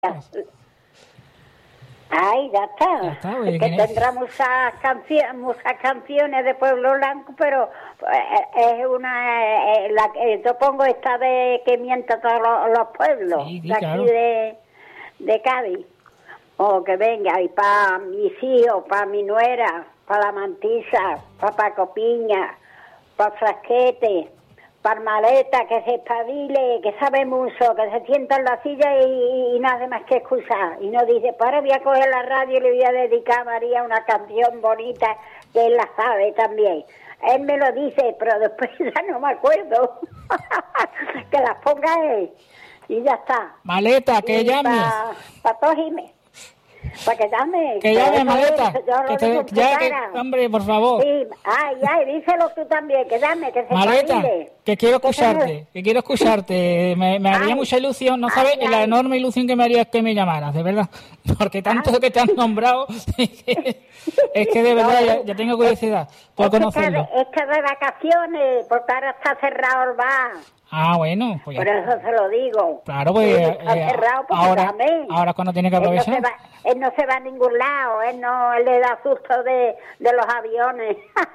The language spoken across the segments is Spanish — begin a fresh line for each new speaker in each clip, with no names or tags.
Ay, ya está.
Oye,
que tendrá muchas canciones de Pueblo Blanco, pero es una... yo pongo esta de que mienta todos los pueblos,
sí,
de aquí
claro.
de Cádiz. O que venga, y para mis hijos, para mi nuera, para la Mantisa, para Paco Piña, para Frasquete, para Maleta, que se espabile, que sabe mucho, que se sienta en la silla y no hace más que escuchar. Y no dice, pues ahora voy a coger la radio y le voy a dedicar a María una canción bonita, que él la sabe también. Él me lo dice, pero después ya no me acuerdo. Que las ponga él. Y ya está.
Maleta, que llame.
Para todos para que llame.
Que llame, Maleta. Hombre, por favor.
Sí, ay, díselo tú también, que llame, que se
Maleta,
espabile.
que quiero escucharte, Me haría mucha ilusión, no sabes la enorme ilusión que me haría que me llamaras, de verdad. Porque tanto que te han nombrado, es que de verdad ya tengo curiosidad por conocerlo.
Es que de vacaciones, porque ahora está cerrado el bar.
Ah, bueno, pues
por eso se lo digo.
Claro, pues
está cerrado porque
ahora cuando tiene que aprovechar.
Él no se va a ningún lado, él le da susto de los aviones.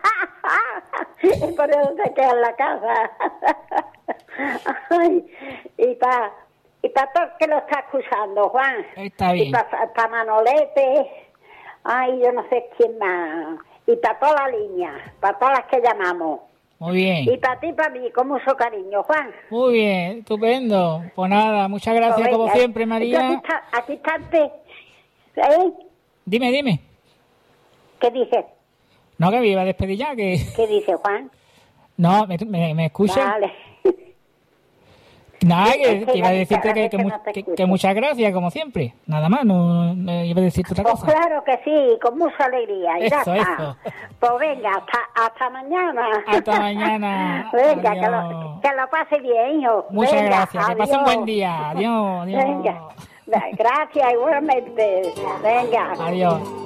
Y por eso se queda en la casa. Ay, y para todo el que lo está escuchando, Juan.
Está bien.
Y para Manolete, ay, yo no sé quién más. Y para toda la línea, para todas las que llamamos.
Muy bien.
Y para ti y para mí, con mucho cariño, Juan.
Muy bien, estupendo. Pues nada, muchas gracias como siempre, María.
Aquí está ¿eh?
Dime.
¿Qué dices?
No, que me iba a despedir ya. ¿Qué
dice, Juan?
No, ¿me escuchas?
Vale.
Nada, que iba a decirte que muchas gracias, como siempre. Nada más, no iba a decirte otra cosa.
Pues claro que sí, con mucha alegría. Y ya está.
Eso.
Pues venga, hasta mañana.
Hasta mañana.
Venga, que lo pase bien, hijo.
Muchas gracias, que pase un buen día. Adiós.
Venga, gracias igualmente. Venga.
Adiós.